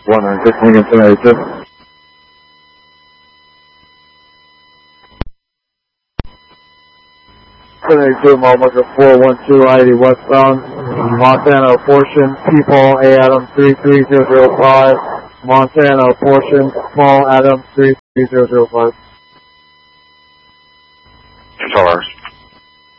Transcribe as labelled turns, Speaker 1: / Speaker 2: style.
Speaker 1: 196 Lincoln 1082. 1082, Monica 412 I-80 westbound, Montana portion, P-Paul A. Adams 33005, Montana portion, Paul Adams 33005.
Speaker 2: Control ours.